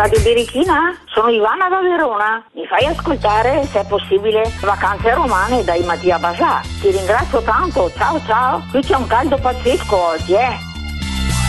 Radio Birichina? Sono Ivana da Verona. Mi fai ascoltare, se è possibile, Vacanze Romane dai Mattia Basà. Ti ringrazio tanto, ciao ciao. Qui c'è un caldo pazzesco oggi,